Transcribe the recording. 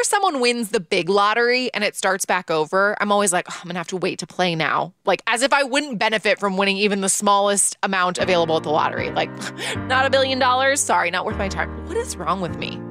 someone wins the big lottery and it starts back over, I'm always like, oh, I'm going to have to wait to play now. Like, as if I wouldn't benefit from winning even the smallest amount available at the lottery. Like, not $1 billion? Sorry, not worth my time. What is wrong with me?